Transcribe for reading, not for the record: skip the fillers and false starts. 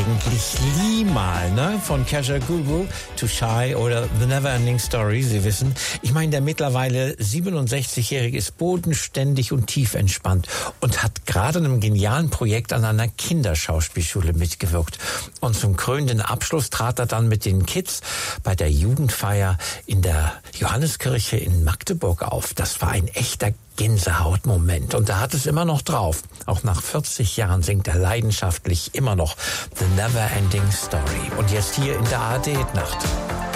eigentlich Limal, ne? Von Kaja Gugu, Too Shy oder The Neverending Story, Sie wissen. Ich meine, der mittlerweile 67-Jährige ist bodenständig und tiefentspannt und hat gerade an einem genialen Projekt an einer Kinderschauspielschule mitgewirkt. Und zum krönenden Abschluss trat er dann mit den Kids bei der Jugendfeier in der Johanneskirche in Magdeburg auf. Das war ein echter Gänsehautmoment. Und er hat es immer noch drauf. Auch nach 40 Jahren singt er leidenschaftlich immer noch The Neverending Story. Und jetzt hier in der ARD Nacht.